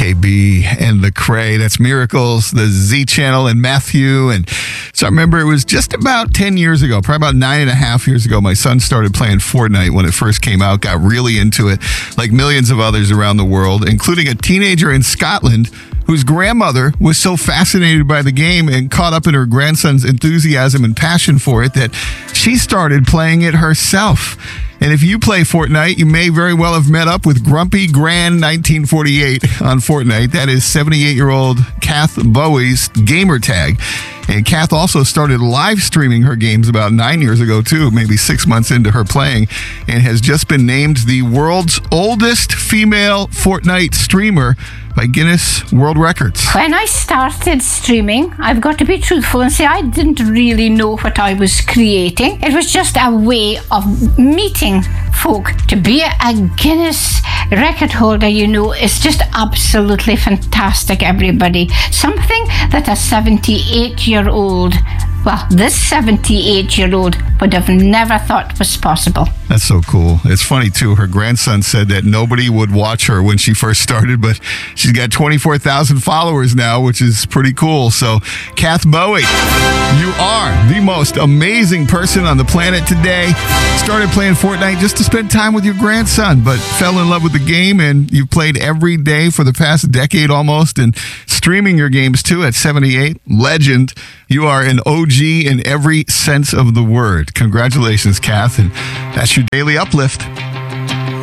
KB and the Cray. That's Miracles, the Z Channel, and Matthew. And so I remember it was just about 10 years ago, probably about 9.5 years ago, my son started playing Fortnite when it first came out, got really into it, like millions of others around the world, including a teenager in Scotland whose grandmother was so fascinated by the game and caught up in her grandson's enthusiasm and passion for it that she started playing it herself. And if you play Fortnite, you may very well have met up with Grumpy Gran 1948 on Fortnite. That is 78-year-old Kath Bowie's gamer tag. And Kath also started live streaming her games about 9 years ago, too, maybe 6 months into her playing, and has just been named the world's oldest female Fortnite streamer by Guinness World Records. When I started streaming, I've got to be truthful and say I didn't really know what I was creating. It was just a way of meeting folk. To be a Guinness record holder, you know, is just absolutely fantastic, everybody. Something that a 78-year-old, well, this 78-year-old would have never thought was possible. That's so cool. It's funny, too. Her grandson said that nobody would watch her when she first started, but she's got 24,000 followers now, which is pretty cool. So, Kath Bowie, you are the most amazing person on the planet today. Started playing Fortnite just to spend time with your grandson, but fell in love with the game, and you've played every day for the past decade almost, and streaming your games, too, at 78. Legend. You are an OG in every sense of the word. Congratulations, Kath, and that's your daily uplift.